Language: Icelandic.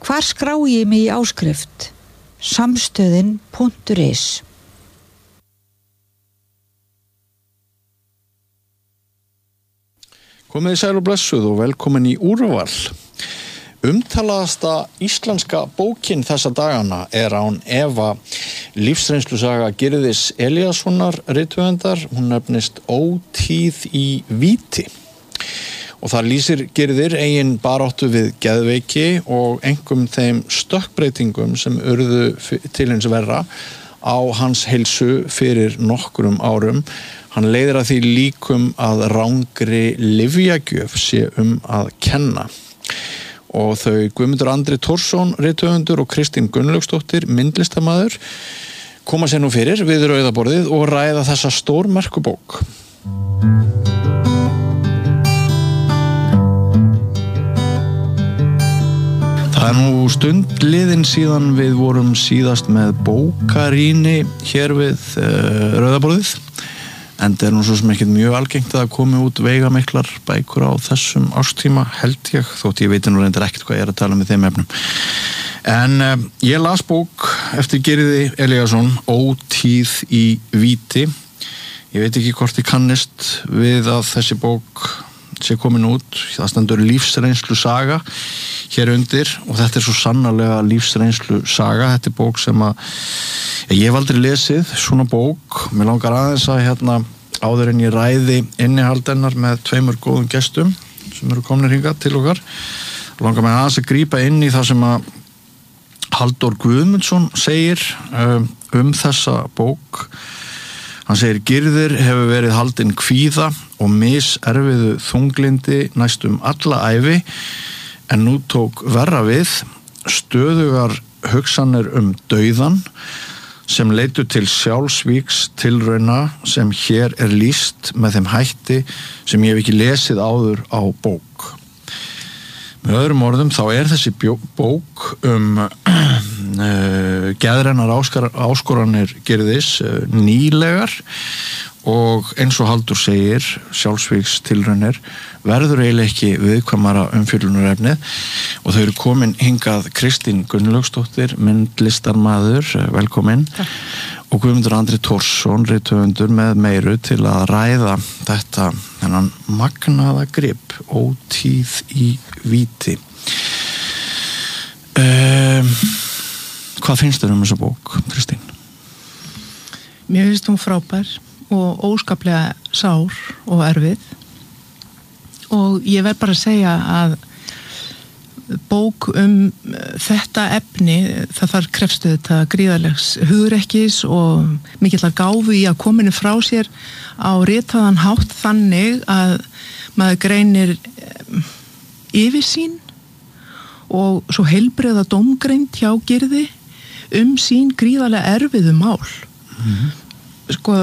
Hvar skrái ég mig í áskrift? Samstöðin.is. Komið þið sæl og blessuð og velkomin í Úrval. Umtalaðasta íslenska bókin þessa dagana án efa lífsreynslusaga Gyrðis Elíassonar rithöfundar. Hún nefnist Ótíð í víti. Og það lýsir Gyrðir eigin baráttu við geðveiki og einkum þeim stökkbreytingum sem urðu til hins verra á hans heilsu fyrir nokkrum árum. Hann leiðir að því líkum að rangri lyfjagjöf sé að kenna. Og þau Guðmundur Andri Thorsson, rithöfundur, og Kristín Gunnlaugsdóttir, myndlistamaður, koma sér nú fyrir við rauða borðið og ræða þessa stórmerku bók. Það nú stund liðin síðan við vorum síðast með bókarýni hér við rauða borðið. En það nú svo sem ekkert mjög algengt að komi út veigamiklar bækur á þessum árstíma, held ég, þótt ég veit nú reyndar ekkert hvað ég að tala með þeim efnum. En ég las bók eftir Gyrði Elíasson, Ótíð í víti. Ég veit ekki hvort ég kannist við að þessi bók sé komin út. Það stendur lífsreynslu saga hér undir og þetta svo sannarlega lífsreynslu saga. Þetta bók sem ég hef aldrei lesið, svona bók. Mér langar aðeins að áður en ég ræði innihald hennar með tveimur góðum gestum sem eru komnir hingað til okkar. Langar mig aðeins að grípa inn í það sem Halldór Guðmundsson segir þessa bók. Hann segir: Gyrðir hefur verið haldinn kvíða og miserfiðu þunglindi næstum alla ævi, en nú tók verra við, stöðugar hugsanir dauðan sem leitu til sjálfsvíks tilrauna sem hér lýst með þeim hætti sem ég hef ekki lesið áður á bók. Með öðrum orðum þá þessi bók geðrænar áskoranir Gyrðis nýlegar og eins og Halldór segir, sjálfsvíks tilraunir verður eiginlega ekki viðkvæmara umfjöllunarefnið og þau eru komin hingað Kristín Gunnlaugsdóttir, myndlistarmaður, velkomin. Takk. Og Guðmundur Andri Thorsson, rithöfundur, með meiru til að ræða þennan magnaða grip, Ótíð í víti. Hvað finnst þér þessa bók, Kristín? Mér finnst hún frábær og óskaplega sár og erfið og ég verð bara að segja að bók þetta efni, það þarf krefstu þetta gríðarlegs hugrekkis og mikillar gáfu í að kominni frá sér á ritaðan hátt þannig að maður greinir yfirsýn og svo heilbrigða dómgreind hjá Gyrði sín gríðarlega erfiðu mál. Sko,